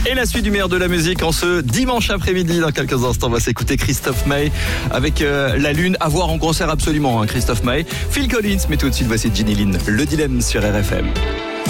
Et la suite du meilleur de la musique en ce dimanche après-midi. Dans quelques instants, on va s'écouter Christophe Maé avec La Lune. À voir en concert absolument, Christophe Maé. Phil Collins, mais tout de suite, voici Ginny Lynn, Le Dilemme sur RFM.